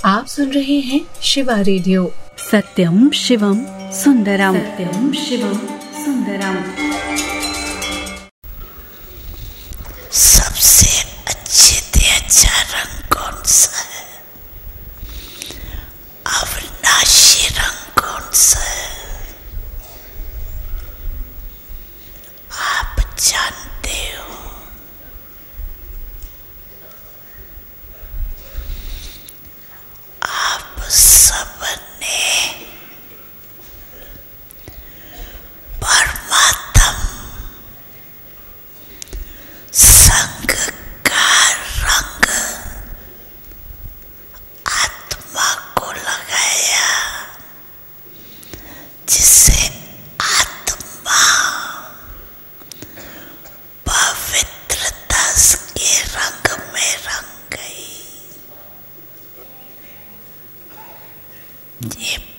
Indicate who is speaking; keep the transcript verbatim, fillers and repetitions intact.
Speaker 1: आप सुन रहे हैं शिवा रेडियो।
Speaker 2: सत्यम शिवम सुंदरम, सत्यम शिवम सुंदरम।
Speaker 3: सबसे अच्छे से अच्छा रंग कौन सा है? अविनाशी रंग कौन सा है? आप जानते हो? आप सबने परमात्म संग का रंग आत्मा को लगाया, जिससे आत्मा पवित्रता के रंग में रंग गई। ये